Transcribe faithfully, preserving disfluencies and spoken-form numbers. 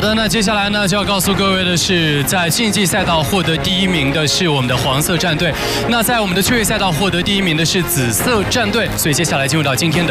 的，那接下来呢就要告诉各位的是，在竞技赛道获得第一名的是我们的黄色战队，那在我们的趣味赛道获得第一名的是紫色战队，所以接下来进入到今天的。